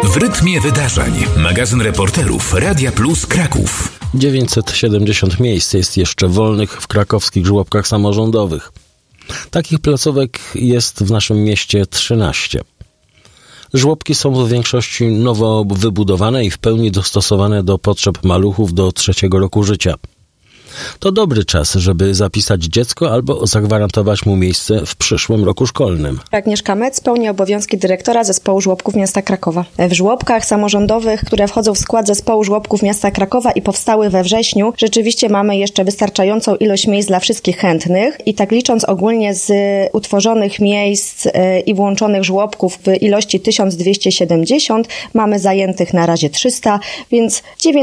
W rytmie wydarzeń. Magazyn reporterów Radia Plus Kraków. 970 miejsc jest jeszcze wolnych w krakowskich żłobkach samorządowych. Takich placówek jest w naszym mieście 13. Żłobki są w większości nowo wybudowane i w pełni dostosowane do potrzeb maluchów do 3. roku życia. To dobry czas, żeby zapisać dziecko albo zagwarantować mu miejsce w przyszłym roku szkolnym. Agnieszka Mec pełni obowiązki dyrektora Zespołu Żłobków Miasta Krakowa. W żłobkach samorządowych, które wchodzą w skład Zespołu Żłobków Miasta Krakowa i powstały we wrześniu, rzeczywiście mamy jeszcze wystarczającą ilość miejsc dla wszystkich chętnych i tak licząc ogólnie z utworzonych miejsc i włączonych żłobków w ilości 1270, mamy zajętych na razie 300, więc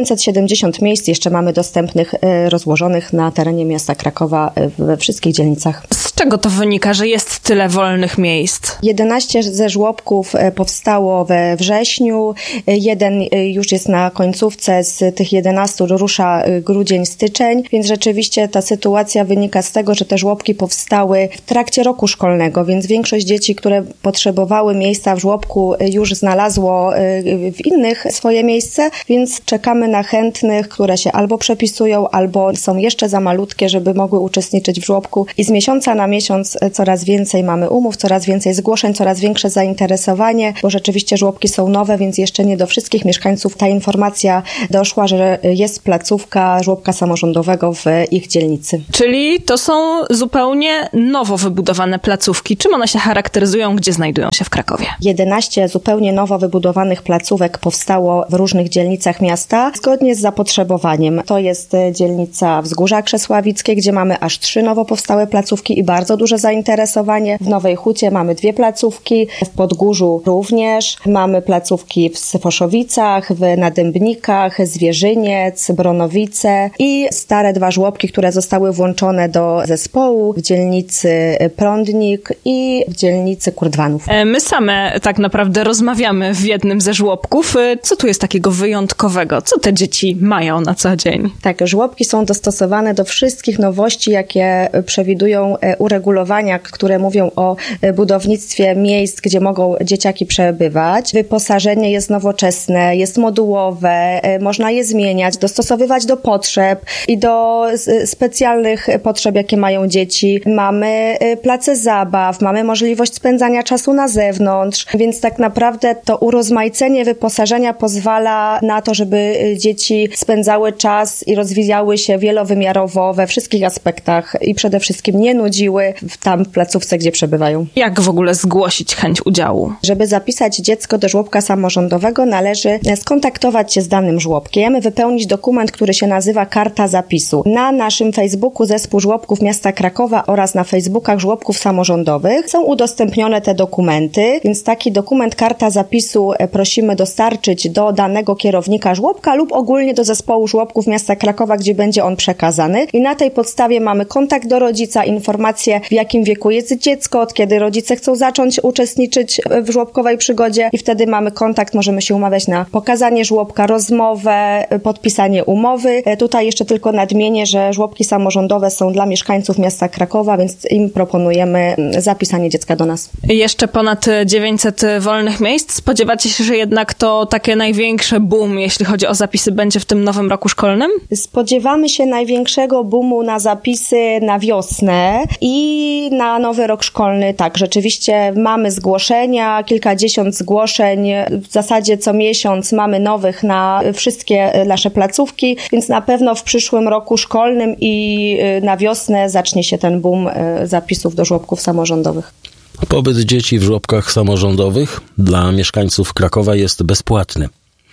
970 miejsc jeszcze mamy dostępnych, rozłożonych na terenie miasta Krakowa we wszystkich dzielnicach. Z czego to wynika, że jest tyle wolnych miejsc? 11 ze żłobków powstało we wrześniu, jeden już jest na końcówce, z tych 11 rusza grudzień, styczeń, więc rzeczywiście ta sytuacja wynika z tego, że te żłobki powstały w trakcie roku szkolnego, więc większość dzieci, które potrzebowały miejsca w żłobku, już znalazło w innych swoje miejsce, więc czekamy na chętnych, które się albo przepisują, albo są jeszcze za malutkie, żeby mogły uczestniczyć w żłobku i z miesiąca na miesiąc coraz więcej mamy umów, coraz więcej zgłoszeń, coraz większe zainteresowanie, bo rzeczywiście żłobki są nowe, więc jeszcze nie do wszystkich mieszkańców ta informacja doszła, że jest placówka żłobka samorządowego w ich dzielnicy. Czyli to są zupełnie nowo wybudowane placówki. Czym one się charakteryzują, gdzie znajdują się w Krakowie? 11 zupełnie nowo wybudowanych placówek powstało w różnych dzielnicach miasta, zgodnie z zapotrzebowaniem. To jest dzielnica Wzgórza Krzesławickie, gdzie mamy aż 3 nowo powstałe placówki i bardzo duże zainteresowanie. W Nowej Hucie mamy 2 placówki, w Podgórzu również. Mamy placówki w Sofoszowicach, na Dębnikach, Zwierzyniec, Bronowice i stare 2 żłobki, które zostały włączone do zespołu w dzielnicy Prądnik i w dzielnicy Kurdwanów. My same tak naprawdę rozmawiamy w jednym ze żłobków. Co tu jest takiego wyjątkowego? Co te dzieci mają na co dzień? Tak, żłobki są dostosowane do wszystkich nowości, jakie przewidują uregulowania, które mówią o budownictwie miejsc, gdzie mogą dzieciaki przebywać. Wyposażenie jest nowoczesne, jest modułowe, można je zmieniać, dostosowywać do potrzeb i do specjalnych potrzeb, jakie mają dzieci. Mamy place zabaw, mamy możliwość spędzania czasu na zewnątrz, więc tak naprawdę to urozmaicenie wyposażenia pozwala na to, żeby dzieci spędzały czas i rozwijały się wielowymiarowo we wszystkich aspektach i przede wszystkim nie nudziły tam w placówce, gdzie przebywają. Jak w ogóle zgłosić chęć udziału? Żeby zapisać dziecko do żłobka samorządowego, należy skontaktować się z danym żłobkiem, wypełnić dokument, który się nazywa Karta Zapisu. Na naszym Facebooku Zespół Żłobków Miasta Krakowa oraz na Facebookach żłobków samorządowych są udostępnione te dokumenty, więc taki dokument Karta Zapisu prosimy dostarczyć do danego kierownika żłobka lub ogólnie do Zespołu Żłobków Miasta Krakowa, gdzie będzie on przekazany i na tej podstawie mamy kontakt do rodzica, informacje w jakim wieku jest dziecko, od kiedy rodzice chcą zacząć uczestniczyć w żłobkowej przygodzie i wtedy mamy kontakt, możemy się umawiać na pokazanie żłobka, rozmowę, podpisanie umowy. Tutaj jeszcze tylko nadmienię, że żłobki samorządowe są dla mieszkańców miasta Krakowa, więc im proponujemy zapisanie dziecka do nas. Jeszcze ponad 900 wolnych miejsc. Spodziewacie się, że jednak to takie największe boom, jeśli chodzi o zapisy, będzie w tym nowym roku szkolnym? Spodziewamy się największego boomu na zapisy na wiosnę i na nowy rok szkolny. Tak, rzeczywiście mamy zgłoszenia, kilkadziesiąt zgłoszeń. W zasadzie co miesiąc mamy nowych na wszystkie nasze placówki, więc na pewno w przyszłym roku szkolnym i na wiosnę zacznie się ten boom zapisów do żłobków samorządowych. Pobyt dzieci w żłobkach samorządowych dla mieszkańców Krakowa jest bezpłatny.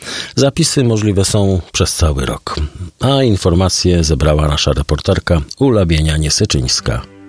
Zapisy możliwe są przez cały rok, a informacje zebrała nasza reporterka Ula Bienia-Niesyczyńska.